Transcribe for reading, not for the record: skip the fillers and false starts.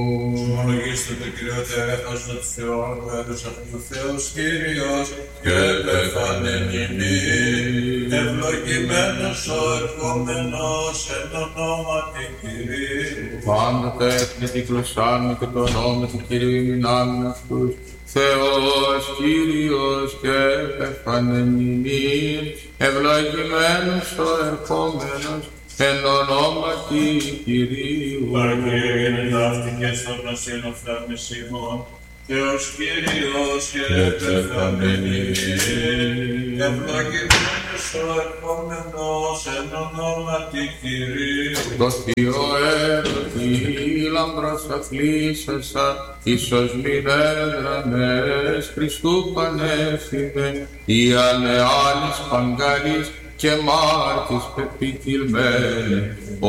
Ομολογήστε το Κύριο Θεός του Θεού, έδωσα του Θεός Κύριος, και πεθάνεν ημίν, ευλογημένος ο ερχόμενος εν ονόματι Κυρίου. Πάντοτε έθνη τη γλωσσάμι και το όνομα του Κυρίου ημινάμιν αυτούς. Θεός Κύριος και πεθάνεν ημίν, ευλογημένος ο ερχόμενος εν ονόματι Κυρίου. Παρακύριε ταύτηκε στο γνωσίν οφθάλμης ημών, Θεός Κύριος και πεθάνεν ημίν, ευλογημένος ο ερχόμενος εν ονόματι Κυρίου. Το Θείο έρωτη λαμπρός αθλήσασα, ίσως μην έδραμες Χριστού πανέφημε, η ανεάλης παγκαλής και μάρτης πεπιτυλμένη,